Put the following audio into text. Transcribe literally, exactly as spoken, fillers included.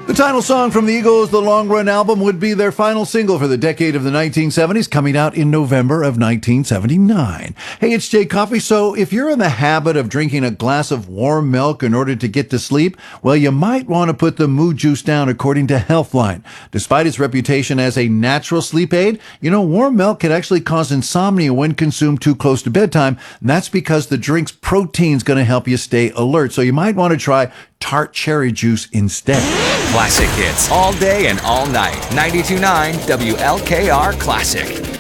The title song from the Eagles' The Long Run album would be their final single for the decade of the nineteen seventies, coming out in November of nineteen seventy-nine. Hey, it's Jay Coffey. So if you're in the habit of drinking a glass of warm milk in order to get to sleep, well, you might want to put the Moo Juice down, according to Healthline. Despite its reputation as a natural sleep aid, you know, warm milk can actually cause insomnia when consumed too close to bedtime. And that's because the drink's protein's going to help you stay alert. So you might want to try tart cherry juice instead. Classic hits all day and all night. ninety-two point nine W L K R Classic.